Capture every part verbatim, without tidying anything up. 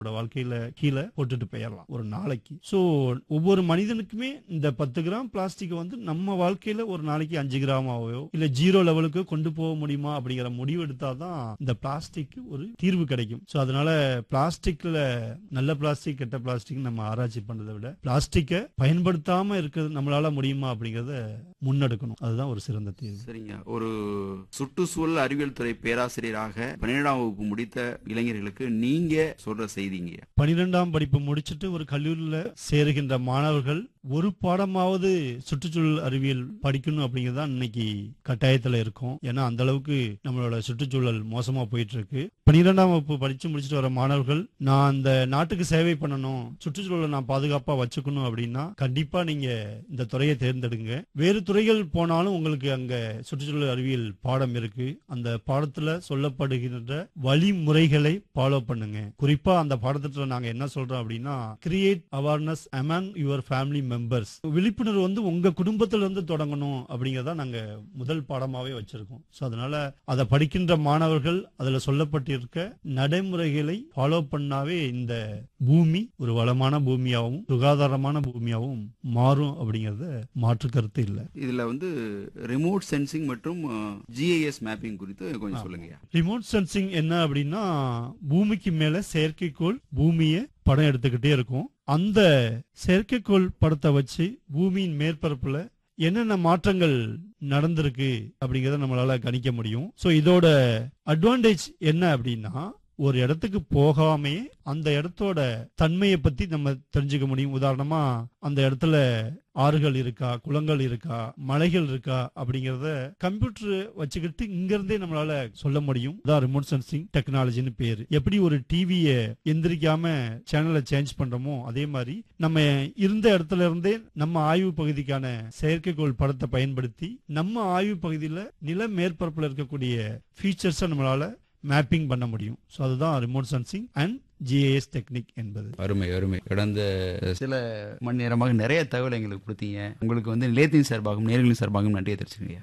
வாழ்க்கையில கீழே போட்டுட்டு போயிடலாம் ஒரு நாளைக்கு. சோ ஒவ்வொரு மனிதனுக்குமே இந்த பத்து கிராம் பிளாஸ்டிக் வந்து நம்ம வாழ்க்கையில ஒரு நாளைக்கு அஞ்சு கிராமாவோ இல்ல ஜீரோ லெவலுக்கு கொண்டு போக முடியுமா அப்படிங்கிற முடிவு எடுத்தாதான் இந்த பிளாஸ்டிக் ஒரு தீர்வு கிடைக்கும். சோ அதனால பிளாஸ்டிக்ல நல்ல பிளாஸ்டிக் கெட்ட பிளாஸ்டிக் நம்ம ஆராய்ச்சி பண்றதை விட பிளாஸ்டிக்கை பயன்படுத்தாம இருக்கிறது நம்மளால முடியுமா அப்படிங்கறத முன்னெடுக்கணும். அதுதான் ஒரு சிறந்த தீர்வு. சரிங்க. ஒரு சுற்றுச்சூழல் அறிவியல் துறை பேராசிரியராக பன்னிரெண்டாம் வகுப்பு முடித்த இளைஞர்களுக்கு நீங்க சொல்ற செய்திங்க. பனிரெண்டாம் படிப்பு முடிச்சுட்டு ஒரு கல்லூரியில சேருகின்ற மாணவர்கள் ஒரு பாடமாவது சுற்றுச்சூழல் அறிவியல் படிக்கணும் அப்படிங்கறதா இன்னைக்கு கட்டாயத்துல இருக்கும். ஏன்னா அந்த அளவுக்கு நம்மளோட சுற்றுச்சூழல் மோசமா போயிட்டு இருக்கு. பனிரெண்டாம் வகுப்பு படிச்சு முடிச்சுட்டு வர மாணவர்கள் நான் அந்த நாட்டுக்கு சேவை பண்ணணும், சுற்றுச்சூழலை நான் பாதுகாப்பா வச்சுக்கணும் அப்படின்னா கண்டிப்பா நீங்க இந்த துறையை தேர்ந்தெடுங்க. வேறு துறைகள் போனாலும் உங்களுக்கு அங்க சுற்றுச்சூழல் அறிவியல் பாடம் இருக்கு. அந்த பாடத்துல சொல்லப்படுகின்ற வழிமுறைகளை ஃபாலோ பண்ணுங்க. குறிப்பா அந்த பாடத்திட்டத்துல நாங்க என்ன சொல்றோம் அப்படின்னா create awareness among your family members. விழிப்புணர்வு வந்து உங்க குடும்பத்துல இருந்து தொடங்கணும் அப்படிங்கறத நாங்க முதல் பாடமாவே வச்சிருக்கோம். சோ அதனால அதை படிக்கின்ற மாணவர்கள் அதுல சொல்லப்பட்டிருக்க நடைமுறைகளை ஃபாலோ பண்ணாவே இந்த பூமி ஒரு வளமான பூமியாகவும் சுகாதாரமான பூமியாகவும் மாறும் அப்படிங்கறத மாற்று கருத்து இல்ல. இதுல வந்து ரிமோட் சென்சிங் மற்றும் ஜிஐஎஸ் மேப்பிங் குறித்து கொஞ்சம் சொல்லுங்க. ரிமோட் சென்சிங் என்ன அப்படின்னா பூமிக்கு மேல செயற்கைக்கோள் பூமியை படம் எடுத்துக்கிட்டே இருக்கும். அந்த செயற்கைக்கோள் படத்தை வச்சு பூமியின் மேற்பரப்புல என்னென்ன மாற்றங்கள் நடந்திருக்கு அப்படிங்கறத நம்மளால கணிக்க முடியும். சோ இதோட அட்வான்டேஜ் என்ன அப்படின்னா ஒரு இடத்துக்கு போகாமே அந்த இடத்தோட தன்மையை பத்தி நம்ம தெரிஞ்சுக்க முடியும். உதாரணமா அந்த இடத்துல ஆறுகள் இருக்கா, குளங்கள் இருக்கா, மலைகள் இருக்கா அப்படிங்கறத கம்ப்யூட்டர் வச்சுக்கிட்டு இங்க இருந்தே நம்மளால சொல்ல முடியும். அதான் ரிமோட் சென்சிங் டெக்னாலஜின்னு பேரு. எப்படி ஒரு டிவியை எந்திரிக்காம சேனலை சேஞ்ச் பண்றோமோ அதே மாதிரி நம்ம இருந்த இடத்துல இருந்தே நம்ம ஆய்வு பகுதிக்கான செயற்கைக்கோள் படத்தை பயன்படுத்தி நம்ம ஆய்வு பகுதியில நில மேற்பரப்புல இருக்கக்கூடிய ஃபீச்சர்ஸை நம்மளால மேப்பிங் பண்ண முடியும். சோ அதுதான் remote sensing and GIS technique என்பது. அருமை அருமை. கடந்த சில மணி நேரமாக நிறைய தகவல் எங்களுக்கு கொடுத்தீங்க. உங்களுக்கு வந்து நிலையத்தின் சார்பாகவும் நேர்களின் சார்பாகவும் நன்றியை தெரிவிச்சுங்க.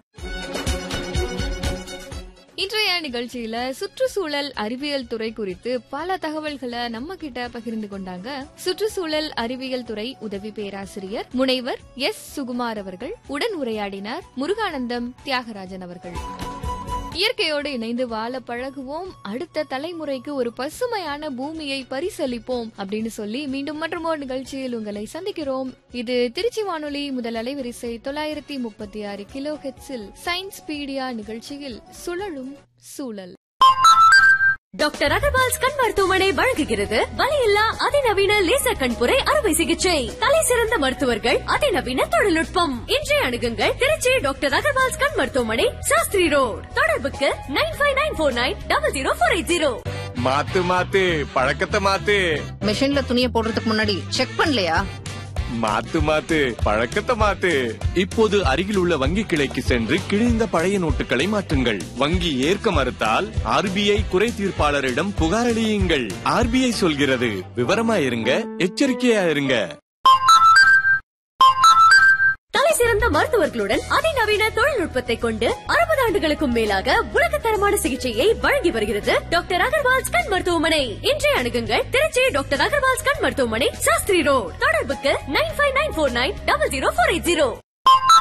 இன்றைய நிகழ்ச்சியில சுற்றுச்சூழல் அறிவியல் துறை குறித்து பல தகவல்களை நம்ம கிட்ட பகிர்ந்து கொண்டாங்க சுற்றுச்சூழல் அறிவியல் துறை உதவி பேராசிரியர் முனைவர் எஸ் சுகுமார் அவர்கள். உடன் உரையாடினார் முருகானந்தம் தியாகராஜன் அவர்கள். இயற்கையோடு இணைந்து வாழ பழகுவோம், அடுத்த தலைமுறைக்கு ஒரு பசுமையான பூமியை பரிசளிப்போம் அப்படின்னு சொல்லி மீண்டும் மற்றொரு நிகழ்ச்சியில் உங்களை சந்திக்கிறோம். இது திருச்சி வானொலி முதல் அலைவரிசை தொள்ளாயிரத்தி முப்பத்தி ஆறு கிலோ ஹெர்ட்ஸில் சயின்ஸ் பீடியா நிகழ்ச்சியில் சுழலும் சூழல். டாக்டர் அகர்வால்ஸ் கண் மருத்துவமனை வழங்குகிறது வலியில்லா அதிநவீன லேசர் கண்புரை அறுவை சிகிச்சை. தலை சிறந்த மருத்துவர்கள், அதிநவீன தொழில்நுட்பம். இன்றைய அணுகுங்கள் திருச்சி டாக்டர் அகர்வால்ஸ் கண் மருத்துவமனை, சாஸ்திரி ரோட். தொடர்புக்கு nine five nine four nine double zero four eight zero. மாத்து மாத்து பழக்கத்தை மாத்து. மிஷின்ல துணியை போடுறதுக்கு முன்னாடி செக் பண்ணலையா? மாத்து மாத்து பழக்கத்தை மாத்து. இப்போது அருகில் உள்ள வங்கி கிளைக்கு சென்று கிழிந்த பழைய நோட்டுகளை மாற்றுங்கள். வங்கி ஏற்க மறுத்தால் ஆர்பிஐ குறை தீர்ப்பாளரிடம் புகார் அளியுங்கள். ஆர்பிஐ சொல்கிறது விவரமா இருங்க, எச்சரிக்கையா இருங்க. தலை சிறந்த மருத்துவர்களுடன் அதிநவீன தொழில்நுட்பத்தை கொண்டு அறுபது ஆண்டுகளுக்கும் மேலாக உலகத்தரமான சிகிச்சையை வழங்கி வருகிறது டாக்டர் அகர்வால்ஸ் கண் மருத்துவமனை. இன்றைய அணுகுங்கள் திருச்சி டாக்டர் அகர்வால்ஸ் கண் மருத்துவமனை, சாஸ்திரி ரோட். தொடர்புக்கு nine five nine four nine double zero four eight zero.